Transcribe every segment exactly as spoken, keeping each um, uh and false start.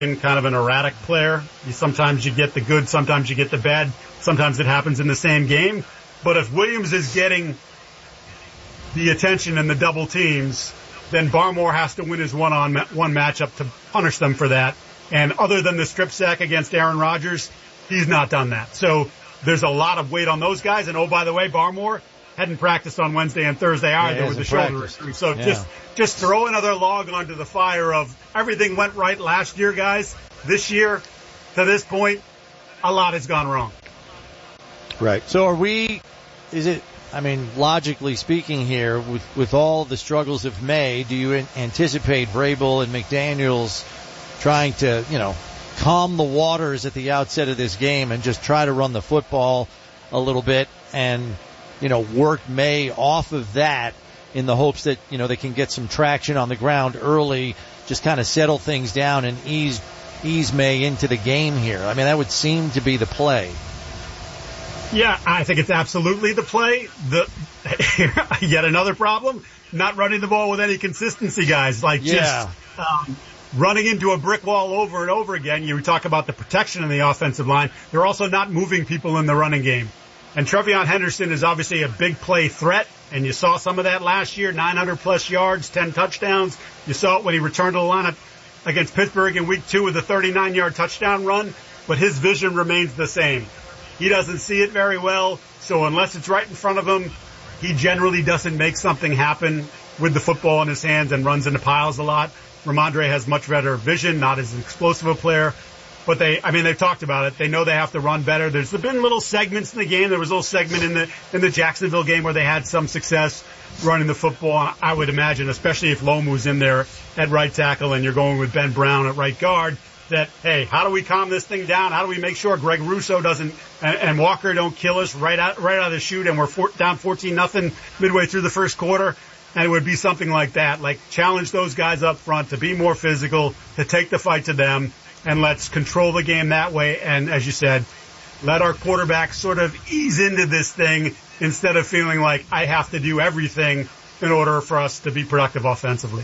kind of an erratic player. You, sometimes you get the good, sometimes you get the bad. Sometimes it happens in the same game. But if Williams is getting the attention and the double teams, then Barmore has to win his one-on-one matchup to punish them for that. And other than the strip sack against Aaron Rodgers, he's not done that. So there's a lot of weight on those guys. And oh, by the way, Barmore hadn't practiced on Wednesday and Thursday either yeah, with the shoulder issue. So yeah. just just throw another log onto the fire of everything went right last year, guys. This year, to this point, a lot has gone wrong. Right. So are we, is it, I mean, logically speaking here, with, with all the struggles of May, do you anticipate Vrabel and McDaniels trying to, you know, calm the waters at the outset of this game and just try to run the football a little bit and, you know, work May off of that in the hopes that, you know, they can get some traction on the ground early, just kind of settle things down and ease, ease May into the game here? I mean, that would seem to be the play. Yeah, I think it's absolutely the play. The yet another problem, not running the ball with any consistency, guys. Like yeah. just um, running into a brick wall over and over again. You talk about the protection in the offensive line. They're also not moving people in the running game. And Trevion Henderson is obviously a big play threat, and you saw some of that last year, nine hundred plus yards, ten touchdowns. You saw it when he returned to the lineup against Pittsburgh in week two with a thirty-nine yard touchdown run, but his vision remains the same. He doesn't see it very well, so unless it's right in front of him, he generally doesn't make something happen with the football in his hands and runs into piles a lot. Ramondre has much better vision, not as explosive a player. But they, I mean, they've talked about it. They know they have to run better. There's been little segments in the game. There was a little segment in the, in the Jacksonville game where they had some success running the football. I would imagine, especially if Lomu's in there at right tackle and you're going with Ben Brown at right guard, that, hey, how do we calm this thing down? How do we make sure Greg Russo doesn't, and, and Walker don't kill us right out, right out of the chute and we're four, down fourteen nothing midway through the first quarter? And it would be something like that, like challenge those guys up front to be more physical, to take the fight to them. And let's control the game that way. And as you said, let our quarterback sort of ease into this thing instead of feeling like I have to do everything in order for us to be productive offensively.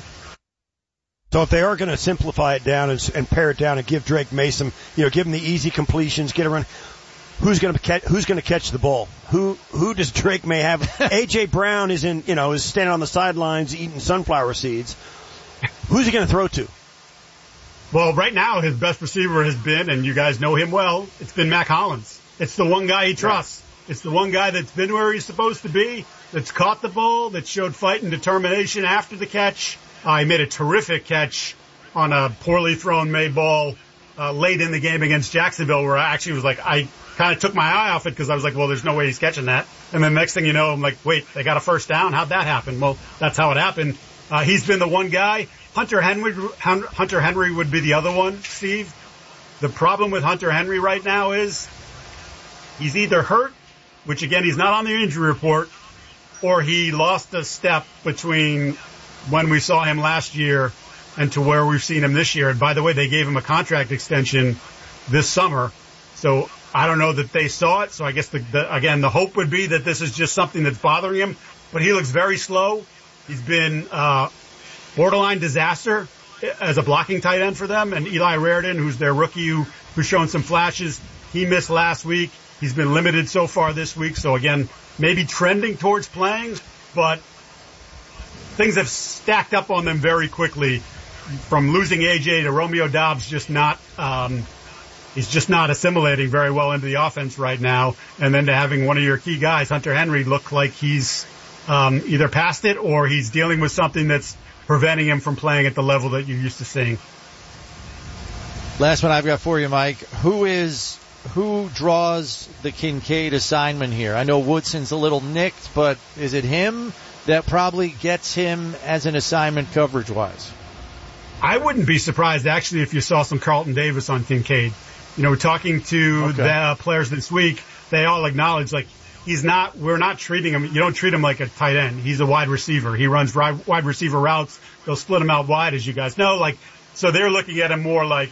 So if they are going to simplify it down and, and pare it down and give Drake May some, you know, give him the easy completions, get around, who's going to catch, who's going to catch the ball? Who, who does Drake May have? A J Brown is in, you know, is standing on the sidelines eating sunflower seeds. Who's he going to throw to? Well, right now, his best receiver has been, and you guys know him well, it's been Mac Hollins. It's the one guy he trusts. Right. It's the one guy that's been where he's supposed to be, that's caught the ball, that showed fight and determination after the catch. Uh, he made a terrific catch on a poorly thrown May ball uh, late in the game against Jacksonville, where I actually was like, I kind of took my eye off it because I was like, well, there's no way he's catching that. And then next thing you know, I'm like, wait, they got a first down? How'd that happen? Well, that's how it happened. Uh, he's been the one guy. Hunter Henry, Hunter Henry would be the other one, Steve. The problem with Hunter Henry right now is he's either hurt, which again, he's not on the injury report, or he lost a step between when we saw him last year and to where we've seen him this year. And by the way, they gave him a contract extension this summer. So I don't know that they saw it. So I guess the, the again, the hope would be that this is just something that's bothering him, but he looks very slow. He's been, uh, borderline disaster as a blocking tight end for them. And Eli Raridon, who's their rookie, who, who's shown some flashes, he missed last week. He's been limited so far this week. So again, maybe trending towards playing, but things have stacked up on them very quickly from losing A J to Romeo Doubs just not, um, he's just not assimilating very well into the offense right now. And then to having one of your key guys, Hunter Henry, look like he's, um, either past it or he's dealing with something that's preventing him from playing at the level that you're used to seeing. Last one I've got for you, Mike. Who is, who draws the Kincaid assignment here? I know Woodson's a little nicked, but is it him that probably gets him as an assignment coverage-wise? I wouldn't be surprised, actually, if you saw some Carlton Davis on Kincaid. You know, talking to okay. the uh, players this week, they all acknowledge, like, he's not, we're not treating him, you don't treat him like a tight end. He's a wide receiver. He runs wide receiver routes. They'll split him out wide, as you guys know. Like, so they're looking at him more like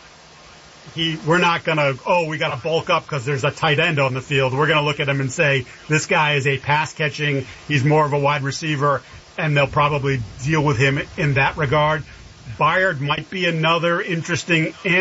he, we're not gonna, oh, we gotta bulk up because there's a tight end on the field. We're gonna look at him and say, this guy is a pass catching, he's more of a wide receiver, and they'll probably deal with him in that regard. Bayard might be another interesting